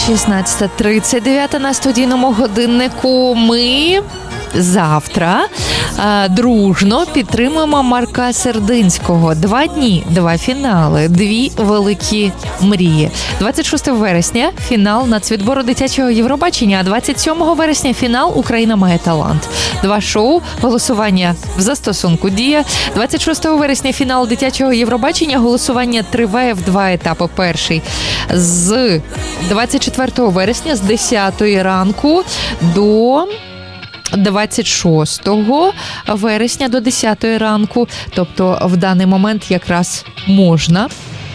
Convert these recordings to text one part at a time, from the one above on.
16:39 на студійному годиннику. Ми завтра дружно підтримуємо Марка Сердинського. 2 дні, 2 фінали, 2 великі мрії. 26 вересня – фінал нацвідбору дитячого Євробачення, а 27 вересня – фінал «Україна має талант». 2 шоу, голосування в застосунку «Дія». 26 вересня – фінал дитячого Євробачення, голосування триває в 2 етапи. Перший з 24 вересня з 10 ранку до 26 вересня до 10 ранку. Тобто в даний момент якраз можна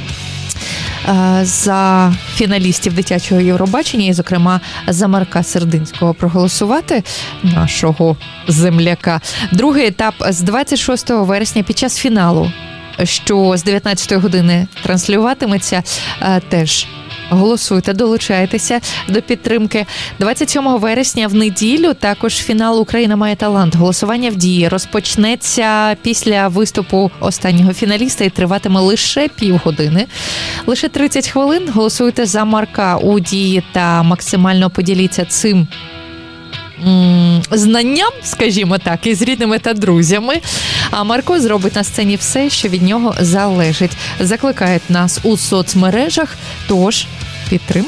за фіналістів дитячого Євробачення і, зокрема, за Марка Сердинського проголосувати, нашого земляка. Другий етап з 26 вересня під час фіналу, що з 19 години транслюватиметься, теж голосуйте, долучайтеся до підтримки. 27 вересня в неділю також фінал «Україна має талант». Голосування в Дії розпочнеться після виступу останнього фіналіста і триватиме лише півгодини. Лише 30 хвилин. Голосуйте за Марка у Дії та максимально поділіться цим знанням, скажімо так, із рідними та друзями. А Марко зробить на сцені все, що від нього залежить. Закликають нас у соцмережах, тож підтримуйте.